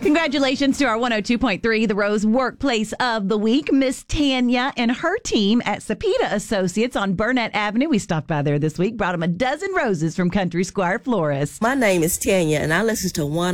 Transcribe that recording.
Congratulations to our 102.3 The Rose Workplace of the Week, Miss Tanya and her team at Sapita Associates on Burnett Avenue. We stopped by there this week, brought them a dozen roses from Country Squire Florist. My name is Tanya, and I listen to